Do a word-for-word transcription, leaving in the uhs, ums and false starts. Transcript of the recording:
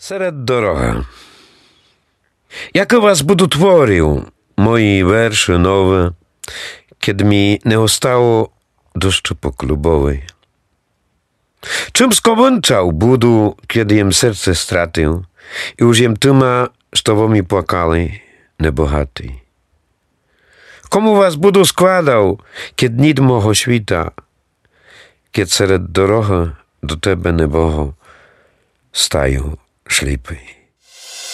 Серед дорога. Як вас буду творив мої верші нове, kiedy mi nie ostało deszczu poklubowej. Czym skończał budu, kiedy jem serce stratył i już jem tyma, što mi płakali, nebohaty. Komu was budu składał, kiedy nit moho świta, kiedy sered doroga do tebe neboho stają ślipy.